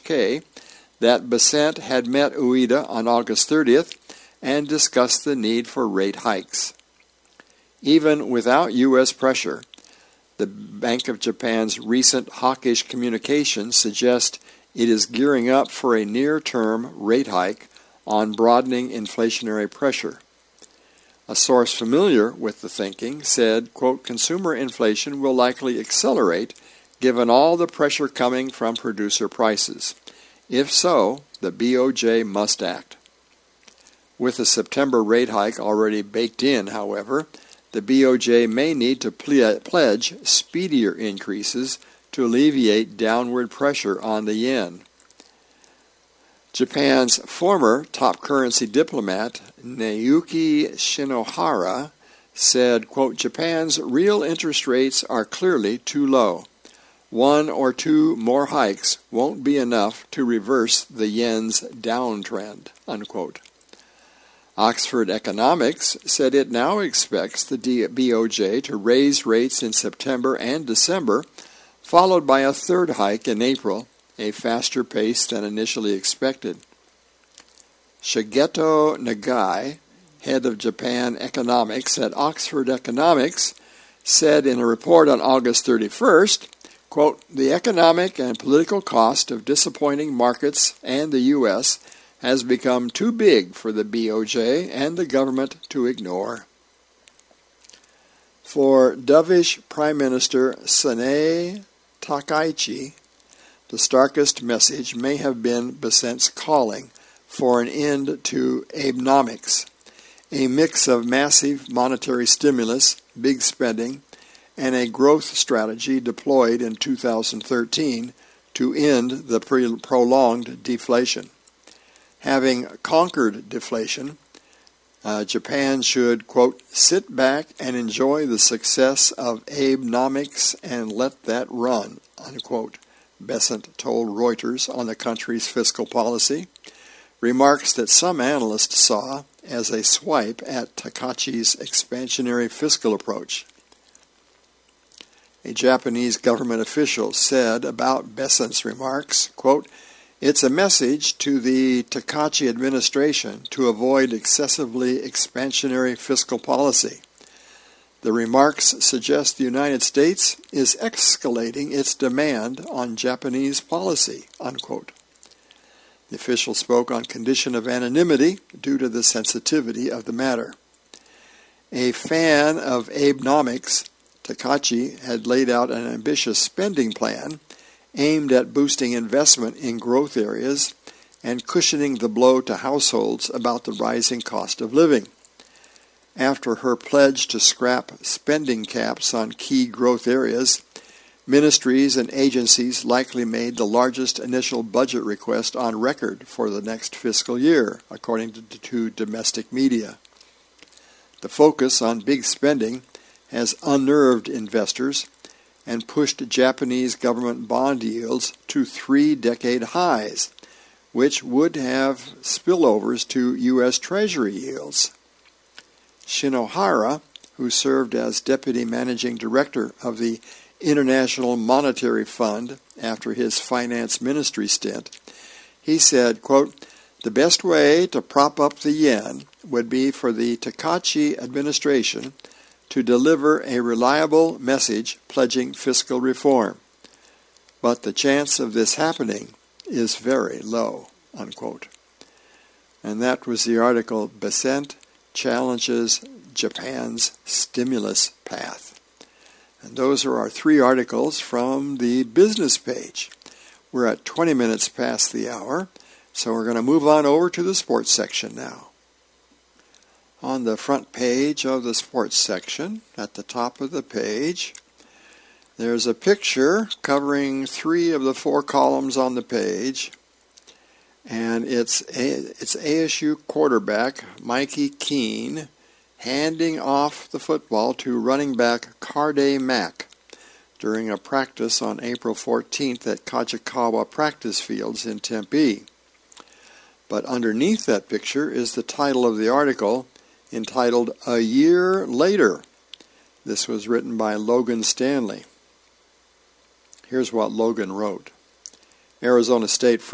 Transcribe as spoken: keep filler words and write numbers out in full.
K that Bessent had met Ueda on August thirtieth and discussed the need for rate hikes. Even without U S pressure, the Bank of Japan's recent hawkish communications suggest it is gearing up for a near-term rate hike on broadening inflationary pressure. A source familiar with the thinking said, quote, consumer inflation will likely accelerate given all the pressure coming from producer prices. If so, the B O J must act. With the September rate hike already baked in, however, the B O J may need to ple- pledge speedier increases to alleviate downward pressure on the yen. Japan's former top currency diplomat, Naoki Shinohara, said, quote, Japan's real interest rates are clearly too low. One or two more hikes won't be enough to reverse the yen's downtrend, unquote. Oxford Economics said it now expects the B O J to raise rates in September and December, followed by a third hike in April, a faster pace than initially expected. Shigeto Nagai, head of Japan economics at Oxford Economics, said in a report on August thirty-first, quote, the economic and political cost of disappointing markets and the U S has become too big for the B O J and the government to ignore. For dovish Prime Minister Sanae Takaichi, the starkest message may have been Bessent's calling for an end to Abenomics, a mix of massive monetary stimulus, big spending, and a growth strategy deployed in two thousand thirteen to end the pre- prolonged deflation. Having conquered deflation, uh, Japan should, quote, sit back and enjoy the success of Abenomics and let that run, unquote, Bessent told Reuters on the country's fiscal policy, remarks that some analysts saw as a swipe at Takaichi's expansionary fiscal approach. A Japanese government official said about Bessent's remarks, quote, it's a message to the Takaichi administration to avoid excessively expansionary fiscal policy. The remarks suggest the United States is escalating its demand on Japanese policy, unquote. The official spoke on condition of anonymity due to the sensitivity of the matter. A fan of Abenomics, Takaichi had laid out an ambitious spending plan aimed at boosting investment in growth areas and cushioning the blow to households about the rising cost of living. After her pledge to scrap spending caps on key growth areas, ministries and agencies likely made the largest initial budget request on record for the next fiscal year, according to, to domestic media. The focus on big spending has unnerved investors and pushed Japanese government bond yields to three-decade highs, which would have spillovers to U S Treasury yields. Shinohara, who served as deputy managing director of the International Monetary Fund after his finance ministry stint, he said, quote, the best way to prop up the yen would be for the Takaichi administration to deliver a reliable message pledging fiscal reform. But the chance of this happening is very low, unquote. And that was the article, Bessent Challenges Japan's Stimulus Path. And those are our three articles from the business page. We're at twenty minutes past the hour, so we're going to move on over to the sports section now. On the front page of the sports section, at the top of the page, there's a picture covering three of the four columns on the page, and it's a, it's A S U quarterback Mikey Keene handing off the football to running back Carday Mack during a practice on April fourteenth at Kajikawa Practice Fields in Tempe. But underneath that picture is the title of the article, entitled A Year Later. This was written by Logan Stanley. Here's what Logan wrote. Arizona State